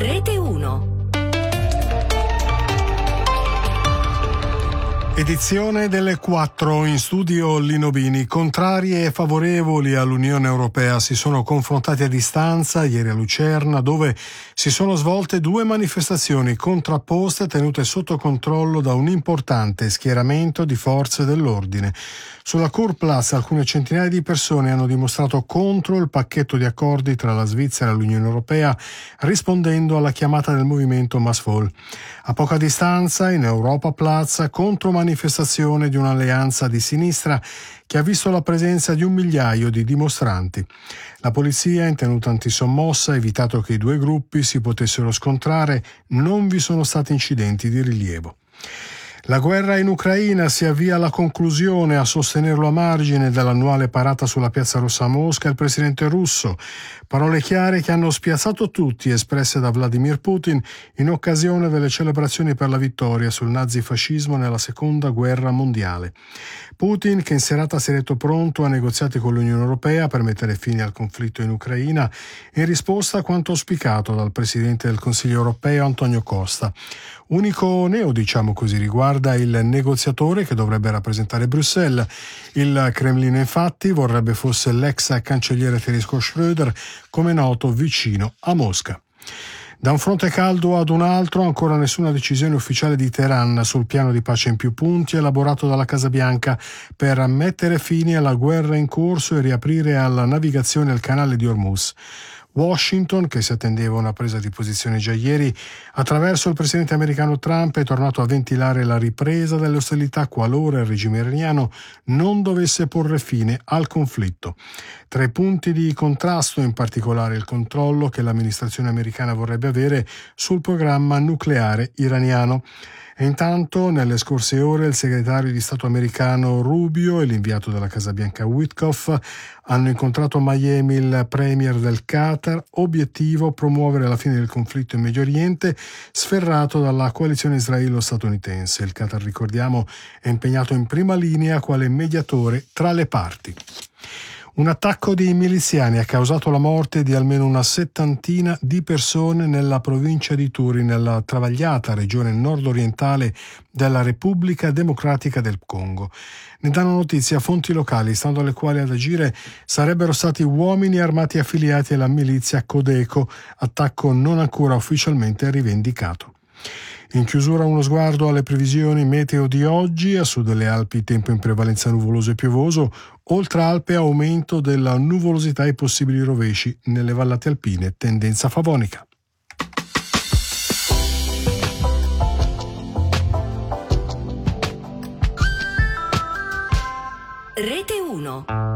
Rete 1. Edizione delle 4, in studio Lino Bini. Contrari e favorevoli all'Unione Europea si sono confrontati a distanza ieri a Lucerna, dove si sono svolte due manifestazioni contrapposte tenute sotto controllo da un importante schieramento di forze dell'ordine. Sulla Kurplatz alcune centinaia di persone hanno dimostrato contro il pacchetto di accordi tra la Svizzera e l'Unione Europea, rispondendo alla chiamata del movimento Massvoll. A poca distanza, in Europaplatz, contromanifestazione di un'alleanza di sinistra che ha visto la presenza di 1 migliaio di dimostranti. La polizia, in tenuta antisommossa, ha evitato che i due gruppi si potessero scontrare. Non vi sono stati incidenti di rilievo. La guerra in Ucraina si avvia alla conclusione. A sostenerlo a margine dell'annuale parata sulla Piazza Rossa a Mosca il presidente russo. Parole chiare che hanno spiazzato tutti, espresse da Vladimir Putin in occasione delle celebrazioni per la vittoria sul nazifascismo nella seconda guerra mondiale. Putin, che in serata si è detto pronto a negoziati con l'Unione Europea per mettere fine al conflitto in Ucraina, in risposta a quanto auspicato dal presidente del Consiglio europeo Antonio Costa. Unico neo, diciamo così, riguarda il negoziatore che dovrebbe rappresentare Bruxelles. Il Cremlino, infatti, vorrebbe fosse l'ex cancelliere tedesco Schröder, come noto vicino a Mosca. Da un fronte caldo ad un altro, ancora nessuna decisione ufficiale di Teheran sul piano di pace in più punti elaborato dalla Casa Bianca per mettere fine alla guerra in corso e riaprire alla navigazione il canale di Hormuz. Washington, che si attendeva una presa di posizione già ieri, attraverso il presidente americano Trump, è tornato a ventilare la ripresa delle ostilità qualora il regime iraniano non dovesse porre fine al conflitto. Tra i punti di contrasto, in particolare il controllo che l'amministrazione americana vorrebbe avere sul programma nucleare iraniano. E intanto, nelle scorse ore, il segretario di Stato americano Rubio e l'inviato della Casa Bianca Witkoff hanno incontrato a Miami il premier del Qatar, obiettivo promuovere la fine del conflitto in Medio Oriente, sferrato dalla coalizione israelo-statunitense. Il Qatar, ricordiamo, è impegnato in prima linea quale mediatore tra le parti. Un attacco di miliziani ha causato la morte di almeno una settantina di persone nella provincia di Turi, nella travagliata regione nord-orientale della Repubblica Democratica del Congo. Ne danno notizia fonti locali, stando alle quali ad agire sarebbero stati uomini armati affiliati alla milizia Codeco, attacco non ancora ufficialmente rivendicato. In chiusura uno sguardo alle previsioni meteo di oggi. A sud delle Alpi tempo in prevalenza nuvoloso e piovoso, oltre Alpe aumento della nuvolosità e possibili rovesci nelle vallate alpine, tendenza favonica. Rete 1.